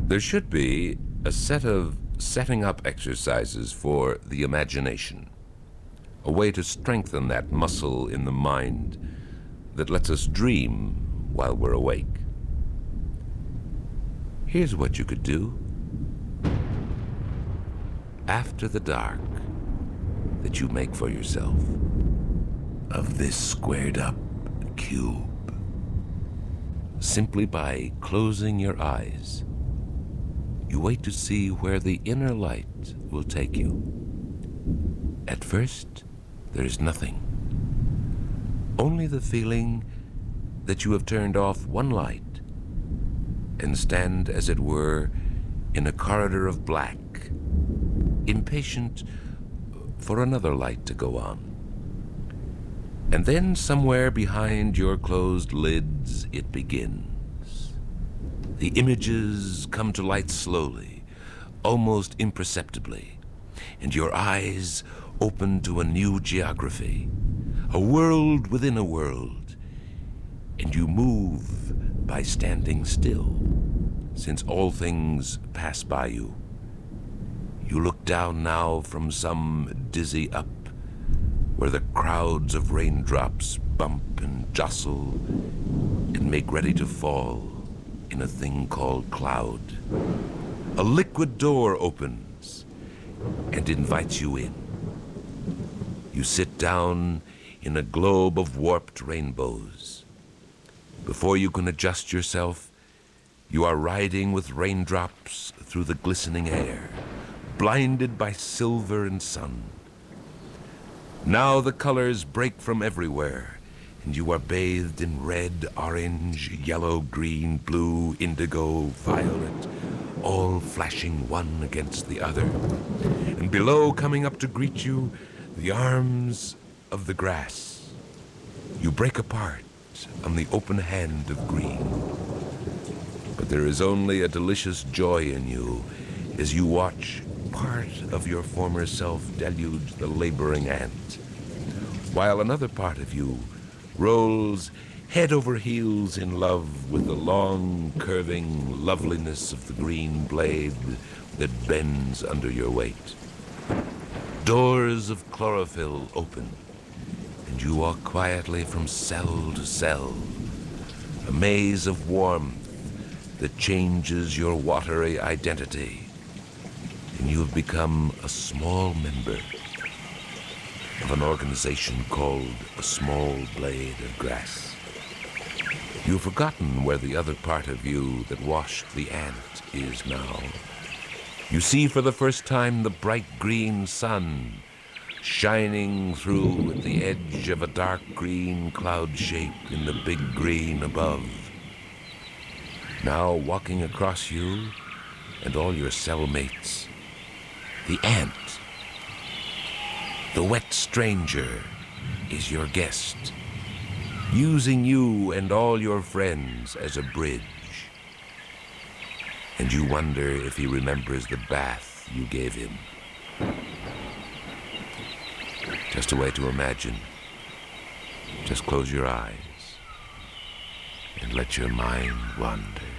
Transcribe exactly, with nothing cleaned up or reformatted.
There should be a set of setting up exercises for the imagination, a way to strengthen that muscle in the mind that lets us dream while we're awake. Here's what you could do. After the dark that you make for yourself of this squared up cube, simply by closing your eyes, you wait to see where the inner light will take you. At first, there is nothing. Only the feeling that you have turned off one light and stand, as it were, in a corridor of black, impatient for another light to go on. And then somewhere behind your closed lids, it begins. The images come to light slowly, almost imperceptibly, and your eyes open to a new geography, a world within a world, and you move by standing still, since all things pass by you. You look down now from some dizzy up, where the crowds of raindrops bump and jostle and make ready to fall in a thing called cloud. A liquid door opens and invites you in. You sit down in a globe of warped rainbows. Before you can adjust yourself, you are riding with raindrops through the glistening air, blinded by silver and sun. Now the colors break from everywhere, and you are bathed in red, orange, yellow, green, blue, indigo, violet, all flashing one against the other. And below, coming up to greet you, the arms of the grass. You break apart on the open hand of green. But there is only a delicious joy in you as you watch part of your former self deluge the laboring ant, while another part of you rolls head over heels in love with the long, curving loveliness of the green blade that bends under your weight. Doors of chlorophyll open, and you walk quietly from cell to cell, a maze of warmth that changes your watery identity, and you have become a small member of an organization called a small blade of grass. You've forgotten where the other part of you that washed the ant is now. You see for the first time the bright green sun shining through at the edge of a dark green cloud shape in the big green above. Now walking across you and all your cellmates, the ant, the wet stranger, is your guest, using you and all your friends as a bridge. And you wonder if he remembers the bath you gave him. Just a way to imagine. Just close your eyes and let your mind wander.